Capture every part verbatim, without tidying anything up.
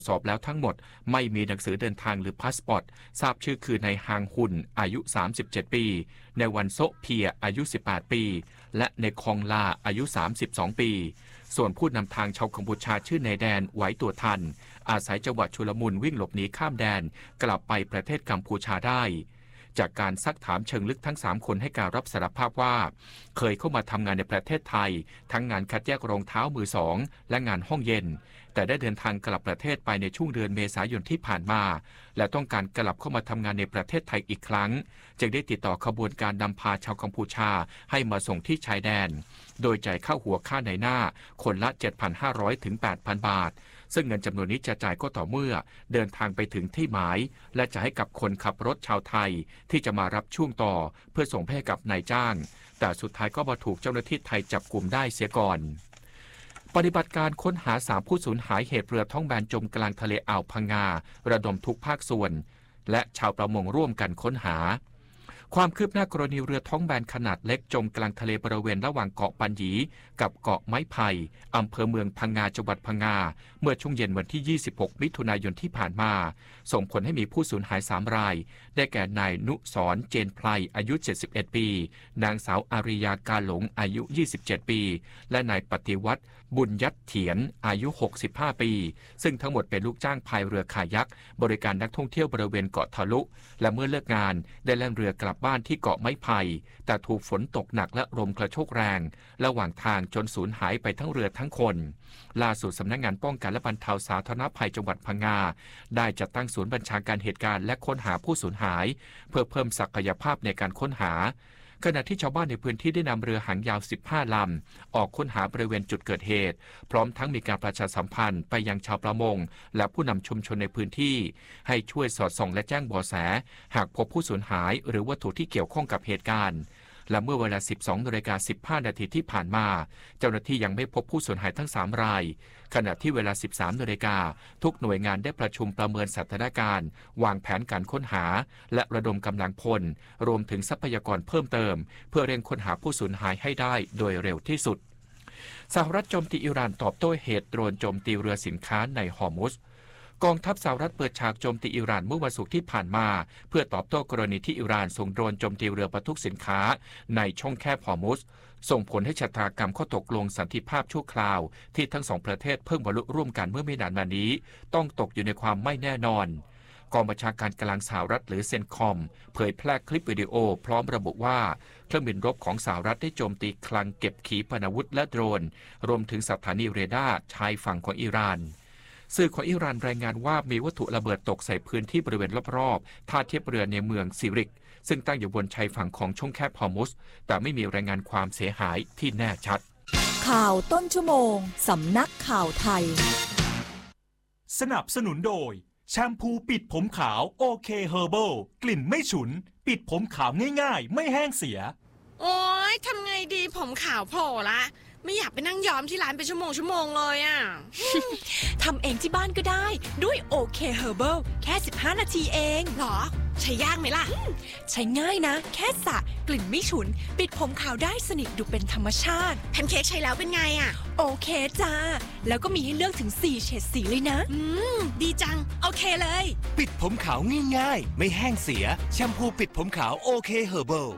สอบแล้วทั้งหมดไม่มีหนังสือเดินทางหรือพาสปอร์ตทราบชื่อคือนายฮางฮุนอายุสามสิบเจ็ดปีในวันโซเพียอายุสิบแปดปีและในคองลาอายุสามสิบสองปีส่วนผู้นำทางชาวกัมพูชาชื่อนายแดนไหวตัวทันอาศัยจังหวะชุลมุนวิ่งหลบหนีข้ามแดนกลับไปประเทศกัมพูชาได้จากการซักถามเชิงลึกทั้งสามคนให้การรับสารภาพว่าเคยเข้ามาทำงานในประเทศไทยทั้งงานคัดแยกรองเท้ามือสองและงานห้องเย็นแต่ได้เดินทางกลับประเทศไปในช่วงเดือนเมษายนที่ผ่านมาและต้องการกลับเข้ามาทำงานในประเทศไทยอีกครั้งจึงได้ติดต่อขบวนการนำพาชาวกัมพูชาให้มาส่งที่ชายแดนโดยจ่ายค่าหัวค่าในหน้าคนละ เจ็ดพันห้าร้อย ถึง แปดพัน บาทซึ่งเงินจำนวนนี้จะจ่ายก็ต่อเมื่อเดินทางไปถึงที่หมายและจะให้กับคนขับรถชาวไทยที่จะมารับช่วงต่อเพื่อส่งไปให้กับนายจ้างแต่สุดท้ายก็มาถูกเจ้าหน้าที่ไทยจับกุมได้เสียก่อนปฏิบัติการค้นหาสามผู้สูญหายเหตุเรือท้องแบนจมกลางทะเลอ่าวพังงาระดมทุกภาคส่วนและชาวประมงร่วมกันค้นหาความคืบหน้ากรณีเรือท้องแบนขนาดเล็กจมกลางทะเลบริเวณระหว่างเกาะปัญญีกับเกาะไม้ไผ่อำเภอเมืองพังงาจังหวัดพังงาเมื่อช่วงเย็นวันที่ยี่สิบหกมิถุนายนที่ผ่านมาส่งผลให้มีผู้สูญหายสามรายได้แก่นายนุสรเจนไพรอายุเจ็ดสิบเอ็ดปีนางสาวอาริยากาหลงอายุยี่สิบเจ็ดปีและนายปฏิวัติบุญยัดเถียนอายุหกสิบห้าปีซึ่งทั้งหมดเป็นลูกจ้างพายเรือคายักบริการนักท่องเที่ยวบริเวณเกาะทะลุและเมื่อเลิกงานได้แล่นเรือกลับบ้านที่เกาะไม้ไผ่แต่ถูกฝนตกหนักและลมกระโชกแรงระหว่างทางจนสูญหายไปทั้งเรือทั้งคนล่าสุดสำนักงานป้องกันและบรรเทาสาธารณภัยจังหวัดพังงาได้จัดตั้งศูนย์บัญชาการเหตุการณ์และค้นหาผู้สูญหายเพื่อเพิ่มศักยภาพในการค้นหาขณะที่ชาวบ้านในพื้นที่ได้นำเรือหางยาวสิบห้าลำออกค้นหาบริเวณจุดเกิดเหตุพร้อมทั้งมีการประชาสัมพันธ์ไปยังชาวประมงและผู้นำชุมชนในพื้นที่ให้ช่วยสอดส่องและแจ้งเบาะแสหากพบผู้สูญหายหรือวัตถุที่เกี่ยวข้องกับเหตุการณ์และเมื่อเวลา สิบสองนาฬิกาสิบห้านาทีที่ผ่านมาเจ้าหน้าที่ยังไม่พบผู้สูญหายทั้งสามรายขณะที่เวลา สิบสามนาฬิกาทุกหน่วยงานได้ประชุมประเมินสถานการณ์วางแผนการค้นหาและระดมกำลังพลรวมถึงทรัพยากรเพิ่มเติมเพื่อเร่งค้นหาผู้สูญหายให้ได้โดยเร็วที่สุดสหรัฐโจมตีอิหร่านตอบโต้เหตุโดรนโจมตีเรือสินค้าในฮอร์มุซกองทัพสหรัฐเปิดฉากโจมตีอิหร่านเมื่อวันศุกร์ที่ผ่านมาเพื่อตอบโต้กรณีที่อิหร่านส่งโดรนโจมตีเรือบรรทุกสินค้าในช่องแคบฮอร์มุซส่งผลให้ชะตากรรมข้อตกลงสันติภาพชั่วคราวที่ทั้งสองประเทศเพิ่งบรรลุร่วมกันเมื่อไม่นานมานี้ต้องตกอยู่ในความไม่แน่นอนกองบัญชาการกลางสหรัฐหรือเซนคอมเผยแพร่คลิปวิดีโอพร้อมระบุว่าเครื่องบินรบของสหรัฐได้โจมตีคลังเก็บขีปนาวุธและโดรนรวมถึงสถานีเรดาร์ชายฝั่งของอิหร่านสื่อของอิหร่านรายงานว่ามีวัตถุระเบิดตกใส่พื้นที่บริเวณรอบๆท่าเทียบเรือในเมืองซิริกซึ่งตั้งอยู่บนชายฝั่งของช่องแคบฮอร์มุซแต่ไม่มีรายงานความเสียหายที่แน่ชัดข่าวต้นชั่วโมงสำนักข่าวไทยสนับสนุนโดยแชมพูปิดผมขาวโอเคเฮอร์เบิลกลิ่นไม่ฉุนปิดผมขาวง่ายๆไม่แห้งเสียโอ๊ยทำไงดีผมขาวโผล่ละไม่อยากไปนั่งย้อมที่ร้านเป็นชั่วโมงชั่วโมงเลยอ่ะทำเองที่บ้านก็ได้ด้วยโอเคเฮอร์เบิลแค่สิบห้านาทีเองหรอใช้ยากไหมล่ะใช้ง่ายนะแค่สระกลิ่นไม่ฉุนปิดผมขาวได้สนิทดูเป็นธรรมชาติแพนเค้กใช้แล้วเป็นไงอ่ะโอเคจ้าแล้วก็มีให้เลือกถึงสี่เฉดสีเลยนะอืมดีจังโอเคเลยปิดผมขาวง่ายๆไม่แห้งเสียแชมพูปิดผมขาวโอเคเฮอร์เบิล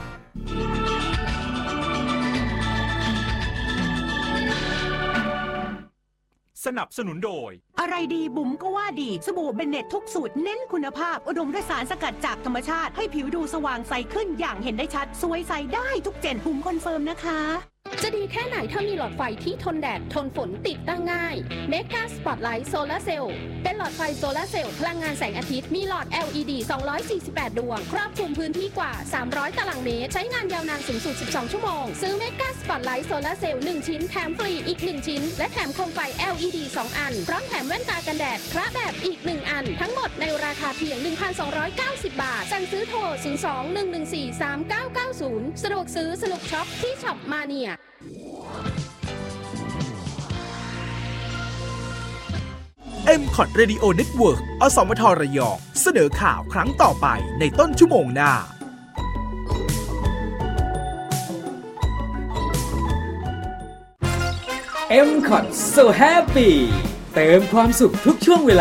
สนับสนุนโดยอะไรดีบุ๋มก็ว่าดีสบู่เบนเน็ตทุกสูตรเน้นคุณภาพอุดมด้วยสารสกัดจากธรรมชาติให้ผิวดูสว่างใสขึ้นอย่างเห็นได้ชัดสวยใสได้ทุกเจนบุ๋มคอนเฟิร์มนะคะจะดีแค่ไหนถ้ามีหลอดไฟที่ทนแดดทนฝนติดตั้งง่ายเมกาสปอตไลท์โซลาร์เซลล์เป็นหลอดไฟโซลาร์เซลล์พลังงานแสงอาทิตย์มีหลอด แอล อี ดี สองร้อยสี่สิบแปดดวงครอบคลุมพื้นที่กว่าสามร้อยตารางเมตรใช้งานยาวนานสูงสุดสิบสองชั่วโมงซื้อเมกาสปอตไลท์โซลาร์เซลล์หนึ่งชิ้นแถมฟรีอีกหนึ่งชิ้นและแถมโคมไฟ แอล อี ดี สองอันพร้อมแถมแว่นตากันแดดพระแบบอีกหนึ่งอันทั้งหมดในราคาเพียง หนึ่งพันสองร้อยเก้าสิบ บาทสั่งซื้อโทรศูนย์ สอง หนึ่ง หนึ่ง สี่ สาม เก้า เก้า ศูนย์สะดวกซื้อสนุกช็อปที่ช็อปมาเนียเอ็ม คอท Radio Network อสมทระยองเสนอข่าวครั้งต่อไปในต้นชั่วโมงหน้าเอ็ม คอท So Happy เติมความสุขทุกช่วงเวลา